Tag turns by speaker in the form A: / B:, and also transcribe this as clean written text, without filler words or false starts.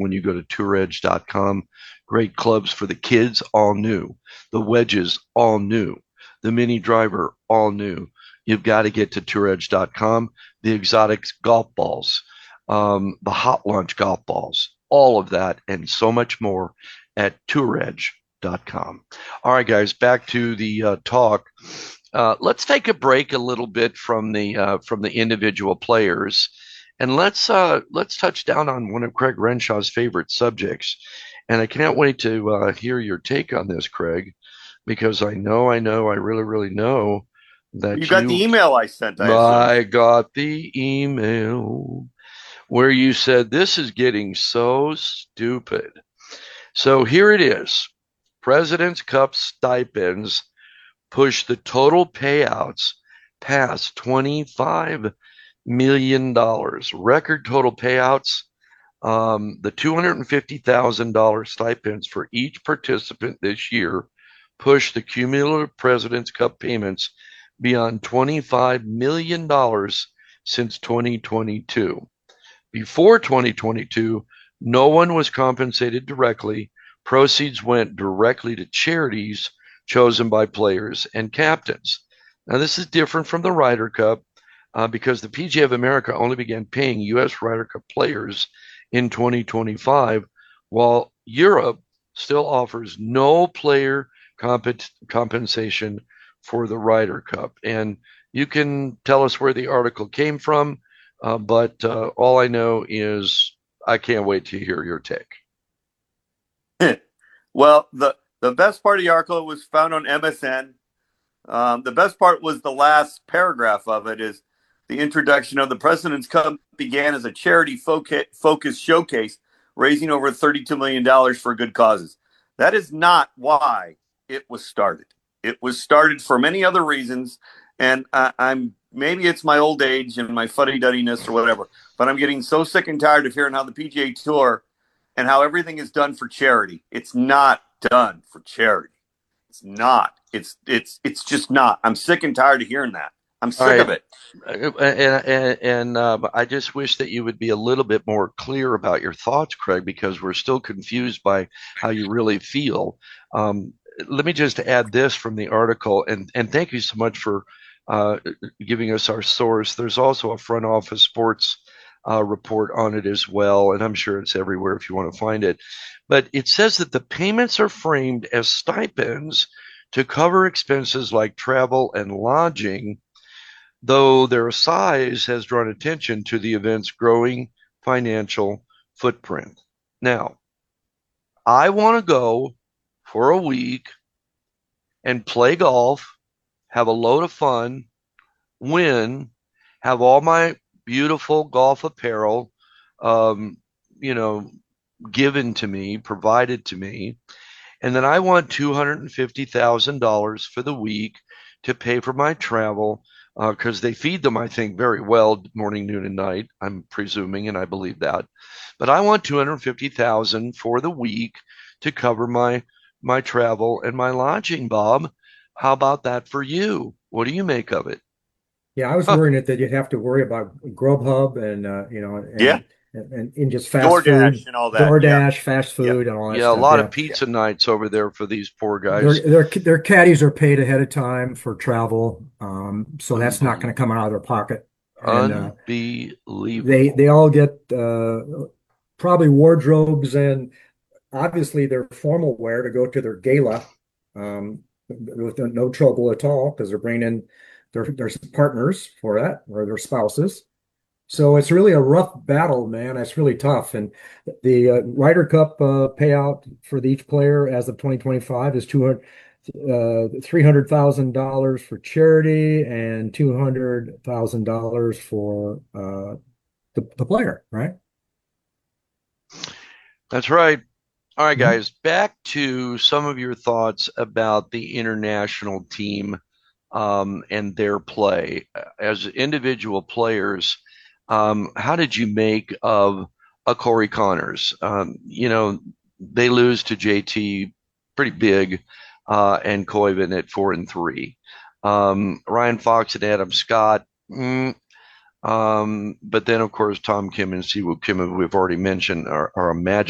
A: when you go to touredge.com. Great clubs for the kids, all new. The wedges, all new. The mini driver, all new. You've got to get to touredge.com. The exotic golf balls, the hot lunch golf balls, all of that and so much more at touredge.com. All right, guys, back to the talk. Let's take a break a little bit from the individual players, and let's touch down on one of Craig Renshaw's favorite subjects. And I can't wait to hear your take on this, Craig, because I really, really know that
B: You got the email I sent, I assume.
A: I got the email where you said this is getting so stupid. So here it is. President's Cup stipends push the total payouts past $25 million. Record total payouts. The $250,000 stipends for each participant this year push the cumulative President's Cup payments beyond $25 million since 2022. Before 2022, no one was compensated directly. Proceeds went directly to charities chosen by players and captains. Now, this is different from the Ryder Cup because the PGA of America only began paying U.S. Ryder Cup players in 2025, while Europe still offers no player compensation for the Ryder Cup. And you can tell us where the article came from, but all I know is I can't wait to hear your take.
B: Well, the best part of the article was found on MSN. The best part was the last paragraph of it is the introduction of the President's Cup began as a charity focus showcase, raising over $32 million for good causes. That is not why it was started. It was started for many other reasons, and I'm maybe it's my old age and my fuddy-duddiness or whatever, but I'm getting so sick and tired of hearing how the PGA Tour and how everything is done for charity. It's not done for charity. It's not. It's just not. I'm sick and tired of hearing that. I'm
A: All
B: sick
A: right.
B: of it.
A: And I just wish that you would be a little bit more clear about your thoughts, Craig, because we're still confused by how you really feel. Let me just add this from the article, and thank you so much for uh, giving us our source. There's also a front office sports report on it as well, and I'm sure it's everywhere if you want to find it. But it says that the payments are framed as stipends to cover expenses like travel and lodging, though their size has drawn attention to the event's growing financial footprint. Now, I want to go for a week and play golf, have a load of fun, win, have all my beautiful golf apparel, um, you know, given to me, provided to me, and then I want $250,000 for the week to pay for my travel because they feed them, I think, very well morning, noon, and night. I'm presuming, and I believe that. But I want 250,000 for the week to cover my travel and my lodging. Bob, how about that for you? What do you make of it?
C: Yeah, I was
A: Huh.
C: worrying that you'd have to worry about Grubhub and
B: Yeah.
C: and just fast
B: DoorDash
C: food,
B: and all that. Yeah.
C: DoorDash, fast
B: Yeah.
C: food, and all that
A: Yeah, a
C: stuff.
A: lot of
C: Yeah,
A: pizza nights over there for these poor
C: their
A: guys.
C: their caddies are paid ahead of time for travel, so that's not going to
A: Unbelievable.
C: come out of their pocket. And they
A: Unbelievable.
C: all get probably wardrobes and obviously their formal wear to go to their gala with no trouble at all because they're bringing in their partners for that or their spouses. So it's really a rough battle, man. It's really tough. And the Ryder Cup payout for each player as of 2025 is 200, $300,000 for charity and $200,000 for the player, right?
A: That's right. All right,
C: Mhm.
A: guys, back to some of your thoughts about the international team and their play. As individual players, how did you make of a Corey Connors? They lose to JT pretty big, and Koivu at 4-3. Ryan Fox and Adam Scott. But then, of course, Tom Kim and Siwoo Kim, who we've already mentioned, are a magic.